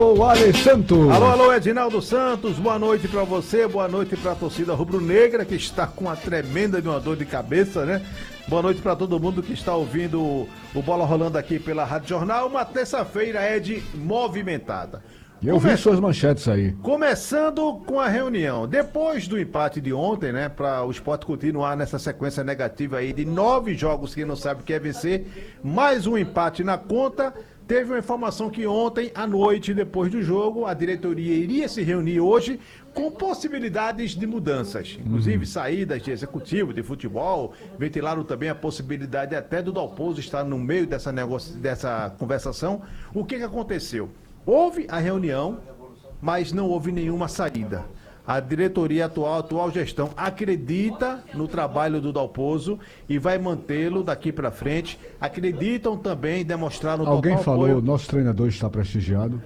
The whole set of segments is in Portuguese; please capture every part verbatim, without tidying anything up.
O Alex Santos. Alô, alô, Edinaldo Santos, boa noite pra você, boa noite pra torcida rubro-negra, que está com uma tremenda de uma dor de cabeça, né? Boa noite pra todo mundo que está ouvindo o Bola Rolando aqui pela Rádio Jornal, uma terça-feira, Ed, movimentada. Eu Come... vi suas manchetes aí. Começando com a reunião, depois do empate de ontem, né, para o Sport continuar nessa sequência negativa aí de nove jogos que não sabe o que é vencer, mais um empate na conta. Teve uma informação que ontem à noite, depois do jogo, a diretoria iria se reunir hoje com possibilidades de mudanças, inclusive uhum. saídas de executivo de futebol. Ventilaram também a possibilidade até do Dalpozo estar no meio dessa, negocia... dessa conversação. O que que aconteceu? Houve a reunião, mas não houve nenhuma saída. A diretoria atual, a atual gestão, acredita no trabalho do Dalpozo e vai mantê-lo daqui para frente. Acreditam também, demonstraram Alguém total falou, apoio. Nosso treinador está prestigiado?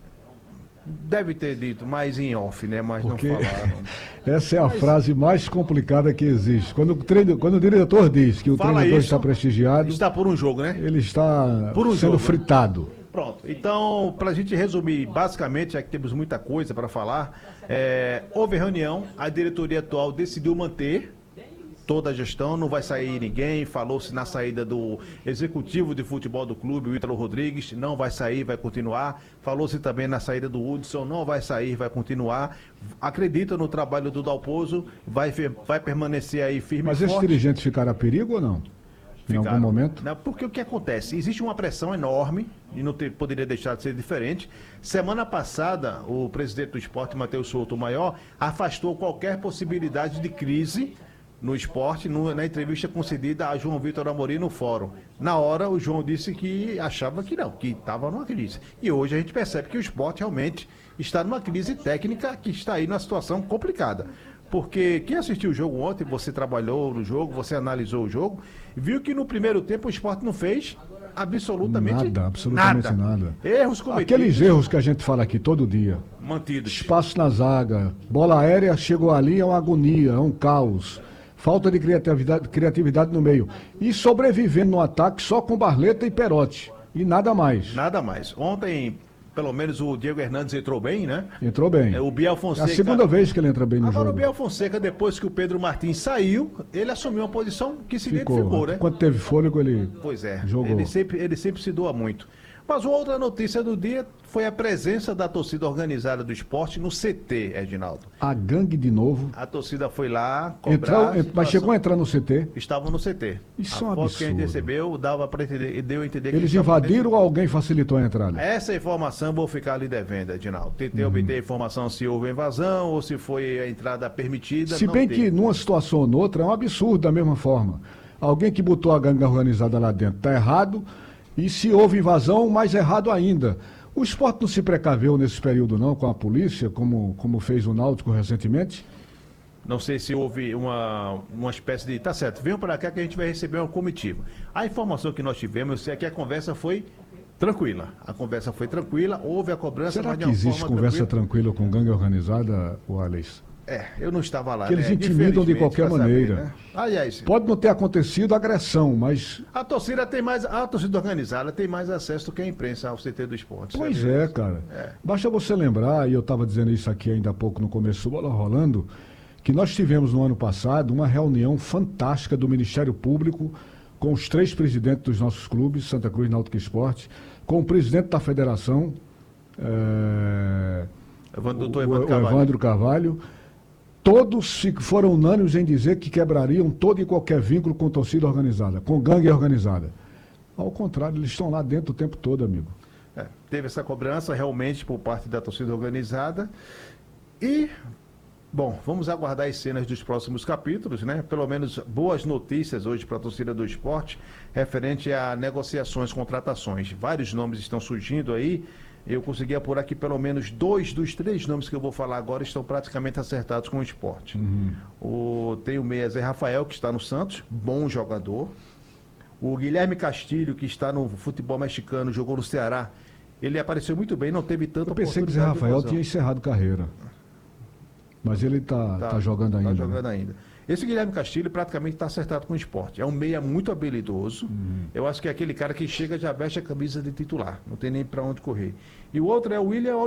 Deve ter dito, mais em off, né? Mas Porque não falaram. Essa é a Mas... frase mais complicada que existe. Quando o, treino, quando o diretor diz que o Fala treinador isso, está prestigiado... Está por um jogo, né? Ele está por um sendo jogo, fritado. Né? Pronto, então, para a gente resumir, basicamente, já que temos muita coisa para falar, é, houve reunião, a diretoria atual decidiu manter toda a gestão, não vai sair ninguém, falou-se na saída do executivo de futebol do clube, o Ítalo Rodrigues, não vai sair, vai continuar, falou-se também na saída do Hudson, não vai sair, vai continuar, acredita no trabalho do Dalpozo, vai, vai permanecer aí firme Mas e forte. Mas esses dirigentes ficaram a perigo ou não? Em Ficaram, algum momento? Né? Porque o que acontece? Existe uma pressão enorme, e não ter, poderia deixar de ser diferente. Semana passada, o presidente do esporte, Matheus Souto Maior, afastou qualquer possibilidade de crise no esporte, no, na entrevista concedida a João Vitor Amorim no fórum. Na hora, o João disse que achava que não, que estava numa crise. E hoje a gente percebe que o esporte realmente está numa crise técnica, que está aí numa situação complicada. Porque quem assistiu o jogo ontem, você trabalhou no jogo, você analisou o jogo, viu que no primeiro tempo o esporte não fez absolutamente nada. Absolutamente nada. nada. Erros cometidos. Aqueles erros que a gente fala aqui todo dia. Mantidos. Espaço na zaga, bola aérea chegou ali, é uma agonia, é um caos. Falta de criatividade, criatividade no meio. E sobrevivendo no ataque só com Barleta e Perotti. E nada mais. Nada mais. Ontem... Pelo menos o Diego Hernandes entrou bem, né? Entrou bem. É, o Biel Fonseca... É a segunda vez que ele entra bem no Agora, jogo. Agora o Biel Fonseca, depois que o Pedro Martins saiu, ele assumiu uma posição que se Ficou. identificou, né? Quando teve fôlego, ele Pois é, jogou. Ele sempre, ele sempre se doa muito. Mas outra notícia do dia foi a presença da torcida organizada do esporte no C T, Edinaldo. A gangue de novo. A torcida foi lá cobrar... Entrou, mas chegou a entrar no C T? Estavam no C T. Isso a é um foto absurdo. que a gente recebeu dava para entender, e deu a entender que eles invadiram ou alguém facilitou a entrada? Essa informação eu vou ficar ali devendo, Edinaldo. Tentei uhum. obter a informação se houve invasão ou se foi a entrada permitida. Se bem que numa situação ou noutra é um absurdo da mesma forma. Alguém que botou a gangue organizada lá dentro está errado, e se houve invasão, mais errado ainda. O esporte não se precaveu nesse período não com a polícia, como, como fez o Náutico recentemente? Não sei se houve uma, uma espécie de... Tá certo, venham para cá que a gente vai receber uma comitiva. A informação que nós tivemos é que a conversa foi tranquila. A conversa foi tranquila, houve a cobrança... Será mas que de uma existe forma conversa tranquila. tranquila com gangue organizada, o Alex? É, eu não estava lá, que eles né? intimidam de qualquer maneira. Saber, né? Aliás, pode não ter acontecido agressão, mas... A torcida tem mais... A torcida organizada tem mais acesso do que a imprensa ao C T do esporte. Pois sabe? é, cara. É. Basta você lembrar, e eu estava dizendo isso aqui ainda há pouco no começo do Bola Rolando, que nós tivemos no ano passado uma reunião fantástica do Ministério Público com os três presidentes dos nossos clubes, Santa Cruz, Náutico e Esporte, com o presidente da federação, é... Evandro, o, Evandro o Carvalho. Evandro Carvalho. Todos foram unânimes em dizer que quebrariam todo e qualquer vínculo com torcida organizada, com gangue organizada. Ao contrário, eles estão lá dentro o tempo todo, amigo. É, teve essa cobrança realmente por parte da torcida organizada. E, bom, vamos aguardar as cenas dos próximos capítulos, né? Pelo menos boas notícias hoje para a torcida do esporte, referente a negociações, contratações. Vários nomes estão surgindo aí. Eu consegui apurar que pelo menos dois dos três nomes que eu vou falar agora estão praticamente acertados com o esporte. Uhum. O, tem o meia Zé Rafael, que está no Santos, bom jogador. O Guilherme Castilho, que está no futebol mexicano, jogou no Ceará. Ele apareceu muito bem, não teve tanta oportunidade. Eu pensei que Zé Rafael tinha encerrado carreira. Mas ele está tá, tá jogando ainda. Está jogando né? ainda. Esse Guilherme Castilho praticamente está acertado com o esporte. É um meia muito habilidoso. Uhum. Eu acho que é aquele cara que chega e já veste a camisa de titular. Não tem nem para onde correr. E o outro é o William